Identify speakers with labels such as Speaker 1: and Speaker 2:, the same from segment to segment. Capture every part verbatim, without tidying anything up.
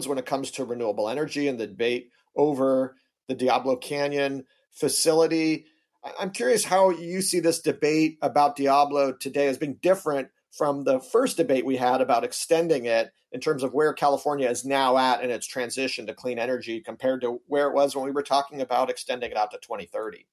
Speaker 1: crossroads when it comes to renewable energy and the debate over the Diablo Canyon facility. I'm curious how you see this debate about Diablo today as being different from the first debate we had about extending it in terms of where California is now at in its transition to clean energy compared to where it was when we were talking about extending it out to twenty thirty.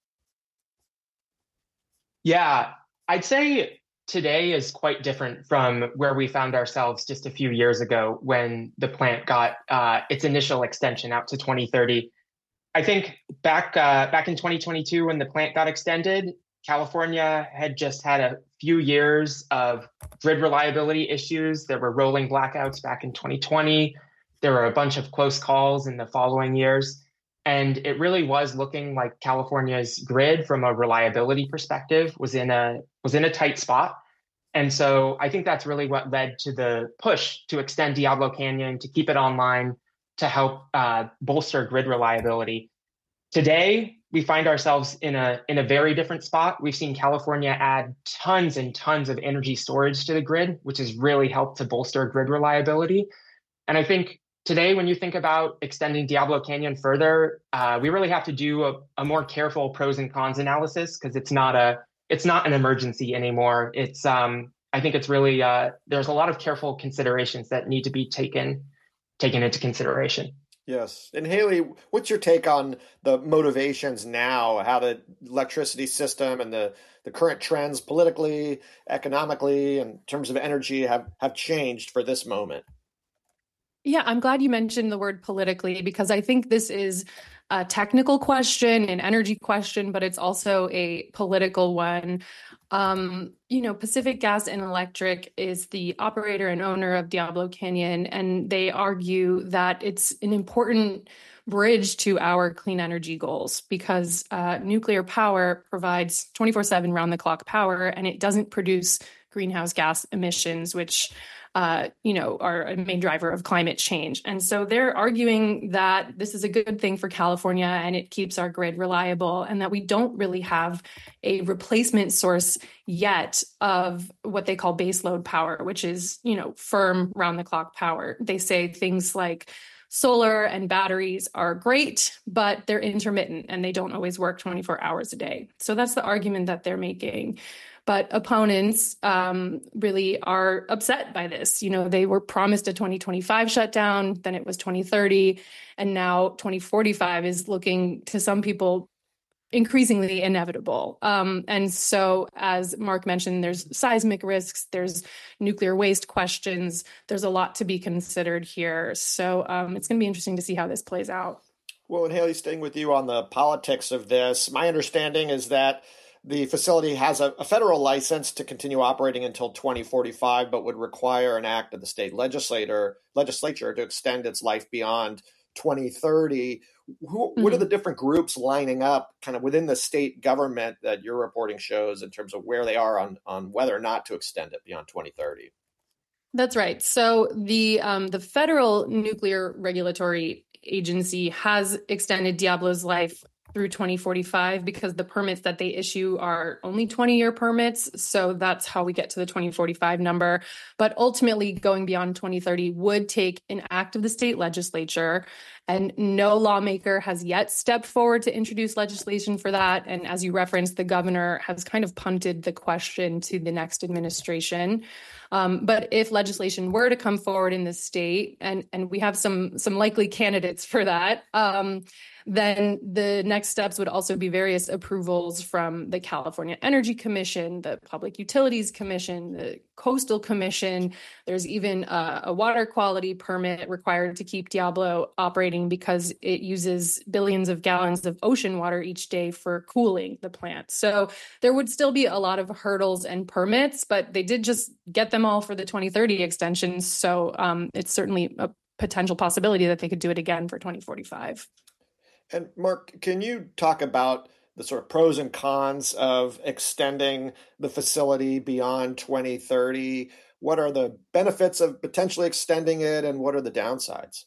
Speaker 2: Yeah, I'd say today is quite different from where we found ourselves just a few years ago when the plant got uh, its initial extension out to twenty thirty. I think back uh, back in twenty twenty-two, when the plant got extended, California had just had a few years of grid reliability issues. There were rolling blackouts back in twenty twenty. There were a bunch of close calls in the following years. And it really was looking like California's grid, from a reliability perspective, was in a was in a tight spot. And so I think that's really what led to the push to extend Diablo Canyon, to keep it online, to help uh, bolster grid reliability. Today, we find ourselves in a in a very different spot. We've seen California add tons and tons of energy storage to the grid, which has really helped to bolster grid reliability. And I think today, when you think about extending Diablo Canyon further, uh, we really have to do a, a more careful pros and cons analysis, because it's not a it's not an emergency anymore. It's um, I think it's really uh, there's a lot of careful considerations that need to be taken taken into consideration.
Speaker 1: Yes. And Haley, what's your take on the motivations now, how the electricity system and the, the current trends politically, economically, in terms of energy have, have changed for this moment?
Speaker 3: Yeah, I'm glad you mentioned the word politically, because I think this is a technical question, an energy question, but it's also a political one. Um, you know, Pacific Gas and Electric is the operator and owner of Diablo Canyon, and they argue that it's an important bridge to our clean energy goals, because uh, nuclear power provides twenty-four seven round-the-clock power, and it doesn't produce greenhouse gas emissions, which uh, you know, are a main driver of climate change. And so they're arguing that this is a good thing for California and it keeps our grid reliable, and that we don't really have a replacement source yet of what they call baseload power, which is, you know, firm round-the-clock power. They say things like solar and batteries are great, but they're intermittent and they don't always work twenty-four hours a day. So that's the argument that they're making. But opponents um, really are upset by this. You know, they were promised a twenty twenty-five shutdown, then it was twenty thirty, and now twenty forty-five is looking, to some people, increasingly inevitable. Um, and so, as Mark mentioned, there's seismic risks, there's nuclear waste questions, there's a lot to be considered here. So um, it's going to be interesting to see how this plays out.
Speaker 1: Well, and Haley, staying with you on the politics of this, my understanding is that the facility has a, a federal license to continue operating until twenty forty-five, but would require an act of the state legislator legislature to extend its life beyond twenty thirty. Who, mm-hmm. What are the different groups lining up kind of within the state government that your reporting shows in terms of where they are on, on whether or not to extend it beyond twenty thirty?
Speaker 3: That's right. So the um, the Federal Nuclear Regulatory Agency has extended Diablo's life through twenty forty-five because the permits that they issue are only twenty-year permits. So that's how we get to the twenty forty-five number. But ultimately, going beyond twenty thirty would take an act of the state legislature, and no lawmaker has yet stepped forward to introduce legislation for that. And as you referenced, the governor has kind of punted the question to the next administration. Um, but if legislation were to come forward in the state, and, and we have some, some likely candidates for that, um, then the next steps would also be various approvals from the California Energy Commission, the Public Utilities Commission, the Coastal Commission. There's even a, a water quality permit required to keep Diablo operating because it uses billions of gallons of ocean water each day for cooling the plant. So there would still be a lot of hurdles and permits, but they did just get them all for the twenty thirty extensions. So um, it's certainly a potential possibility that they could do it again for twenty forty-five.
Speaker 1: And Mark, can you talk about the sort of pros and cons of extending the facility beyond twenty thirty? What are the benefits of potentially extending it, and what are the downsides?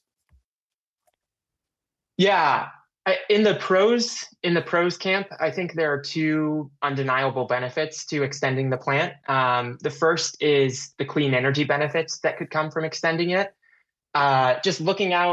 Speaker 2: Yeah, I, in the pros, in the pros camp, I think there are two undeniable benefits to extending the plant. Um, the first is the clean energy benefits that could come from extending it. Uh, just looking out